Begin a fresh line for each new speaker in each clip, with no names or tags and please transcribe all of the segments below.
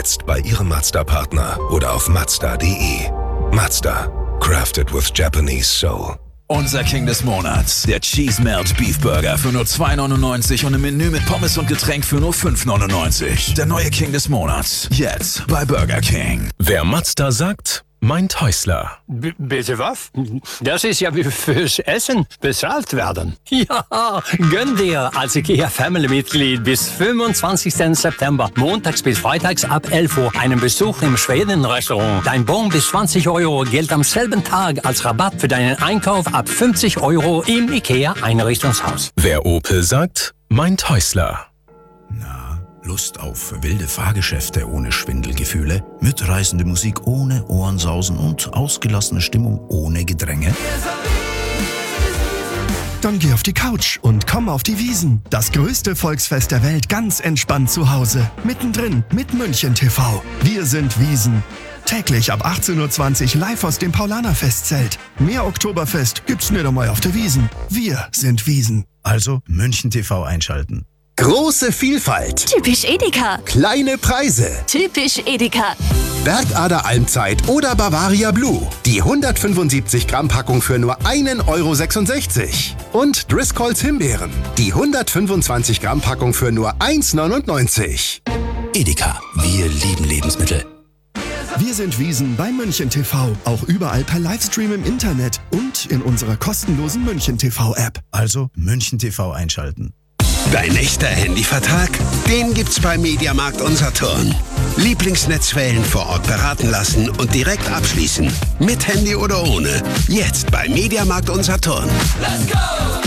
Jetzt bei Ihrem Mazda-Partner oder auf Mazda.de. Mazda. Crafted with Japanese soul.
Unser King des Monats, der Cheese Melt Beef Burger für nur 2,99 und im Menü mit Pommes und Getränk für nur 5,99. Der neue King des Monats, jetzt bei Burger King.
Wer Mazda sagt, meint Häusler.
Bitte was? Das ist ja wie fürs Essen bezahlt werden. Ja, gönn dir als IKEA Family-Mitglied bis 25. September, montags bis freitags ab 11 Uhr, einen Besuch im Schweden-Restaurant. Dein Bon bis 20 € gilt am selben Tag als Rabatt für deinen Einkauf ab 50 € im IKEA Einrichtungshaus.
Wer Opel sagt, meint Häusler.
Lust auf wilde Fahrgeschäfte ohne Schwindelgefühle, mitreißende Musik ohne Ohrensausen und ausgelassene Stimmung ohne Gedränge?
Dann geh auf die Couch und komm auf die Wiesn. Das größte Volksfest der Welt ganz entspannt zu Hause. Mittendrin mit München TV. Wir sind Wiesn. Täglich ab 18:20 Uhr live aus dem Paulaner-Festzelt. Mehr Oktoberfest gibt's nicht einmal auf der Wiesn. Wir sind Wiesn.
Also München TV einschalten.
Große Vielfalt.
Typisch Edeka.
Kleine Preise.
Typisch Edeka.
Bergader Almzeit oder Bavaria Blue. Die 175 Gramm Packung für nur 1,66 €. Und Driscolls Himbeeren. Die 125 Gramm Packung für nur 1,99 €.
Edeka, wir lieben Lebensmittel.
Wir sind Wiesn bei München TV. Auch überall per Livestream im Internet und in unserer kostenlosen München TV App.
Also München TV einschalten.
Dein echter Handyvertrag? Den gibt's bei Mediamarkt Unsaturn. Lieblingsnetzwellen vor Ort beraten lassen und direkt abschließen. Mit Handy oder ohne. Jetzt bei Mediamarkt Unsaturn.
Let's go!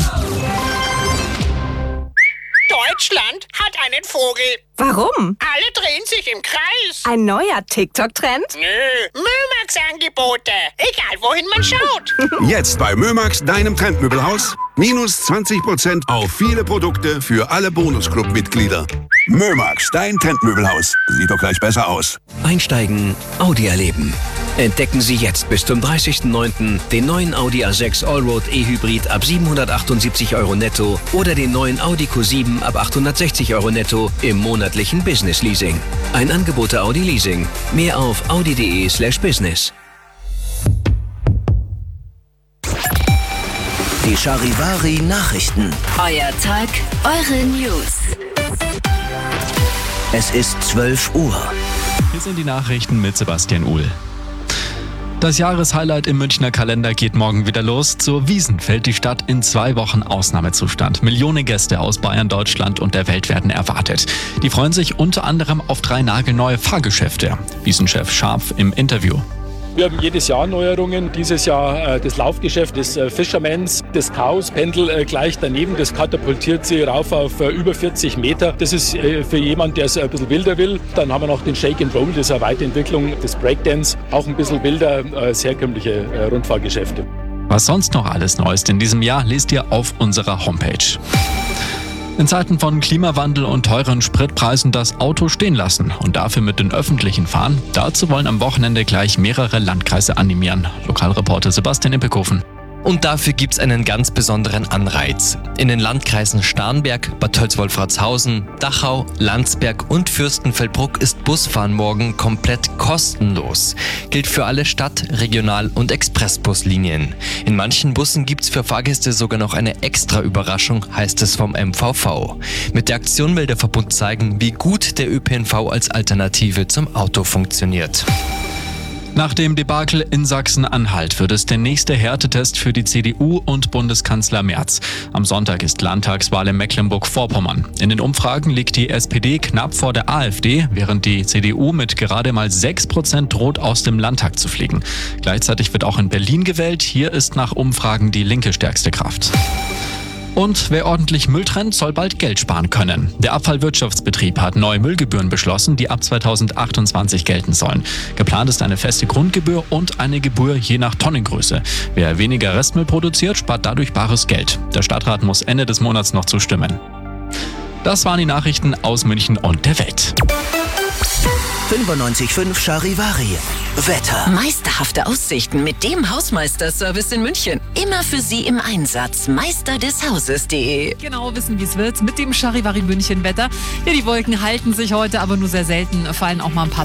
Deutschland hat einen Vogel.
Warum?
Alle drehen sich im Kreis.
Ein neuer TikTok-Trend?
Nö, Mömax-Angebote. Egal, wohin man schaut.
Jetzt bei Mömax, deinem Trendmöbelhaus. Minus 20% auf viele Produkte für alle Bonusclub-Mitglieder. Mömax, dein Trendmöbelhaus. Sieht doch gleich besser aus.
Einsteigen, Audi erleben. Entdecken Sie jetzt bis zum 30.09. den neuen Audi A6 Allroad E-Hybrid ab 778 € netto oder den neuen Audi Q7 ab 860 € netto im monatlichen Business Leasing. Ein Angebot der Audi Leasing. Mehr auf audi.de/business.
Die Charivari Nachrichten.
Euer Tag, eure News.
Es ist 12 Uhr.
Hier sind die Nachrichten mit Sebastian Uhl. Das Jahreshighlight im Münchner Kalender geht morgen wieder los. Zur Wiesn fällt die Stadt in 2 Wochen Ausnahmezustand. Millionen Gäste aus Bayern, Deutschland und der Welt werden erwartet. Die freuen sich unter anderem auf 3 nagelneue Fahrgeschäfte. Wiesn-Chef Scharf im Interview.
Wir haben jedes Jahr Neuerungen. Dieses Jahr das Laufgeschäft des Fishermans, das Chaos-Pendel gleich daneben. Das katapultiert sie rauf auf über 40 Meter. Das ist für jemanden, der es ein bisschen wilder will. Dann haben wir noch den Shake and Roll, das ist eine Weiterentwicklung des Breakdance. Auch ein bisschen wilder als herkömmliche Rundfahrgeschäfte.
Was sonst noch alles neu ist in diesem Jahr, lest ihr auf unserer Homepage. In Zeiten von Klimawandel und teuren Spritpreisen das Auto stehen lassen und dafür mit den Öffentlichen fahren. Dazu wollen am Wochenende gleich mehrere Landkreise animieren. Lokalreporter Sebastian Ippekofen.
Und dafür gibt's einen ganz besonderen Anreiz. In den Landkreisen Starnberg, Bad Tölz-Wolfratshausen, Dachau, Landsberg und Fürstenfeldbruck ist Busfahren morgen komplett kostenlos. Gilt für alle Stadt-, Regional- und Expressbuslinien. In manchen Bussen gibt's für Fahrgäste sogar noch eine extra Überraschung, heißt es vom MVV. Mit der Aktion will der Verbund zeigen, wie gut der ÖPNV als Alternative zum Auto funktioniert.
Nach dem Debakel in Sachsen-Anhalt wird es der nächste Härtetest für die CDU und Bundeskanzler Merz. Am Sonntag ist Landtagswahl in Mecklenburg-Vorpommern. In den Umfragen liegt die SPD knapp vor der AfD, während die CDU mit gerade mal 6% droht, aus dem Landtag zu fliegen. Gleichzeitig wird auch in Berlin gewählt. Hier ist nach Umfragen die Linke stärkste Kraft. Und wer ordentlich Müll trennt, soll bald Geld sparen können. Der Abfallwirtschaftsbetrieb hat neue Müllgebühren beschlossen, die ab 2028 gelten sollen. Geplant ist eine feste Grundgebühr und eine Gebühr je nach Tonnengröße. Wer weniger Restmüll produziert, spart dadurch bares Geld. Der Stadtrat muss Ende des Monats noch zustimmen. Das waren die Nachrichten aus München und der Welt.
95.5 Charivari. Wetter.
Meisterhafte Aussichten mit dem Hausmeisterservice in München. Immer für Sie im Einsatz. Meisterdeshauses.de.
Genau wissen, wie es wird mit dem Charivari München Wetter. Ja, die Wolken halten sich heute, aber nur sehr selten. Fallen auch mal ein paar